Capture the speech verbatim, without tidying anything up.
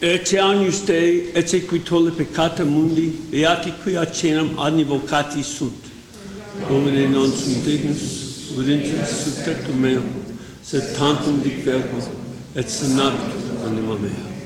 Ecce agnus Dei, ecce qui tolle peccata mundi, beati qui acenam adnivocati sunt. Domine non sum dignus, videntis sub tectum meum, sed tantum dic verbo, et senabitur anima mea.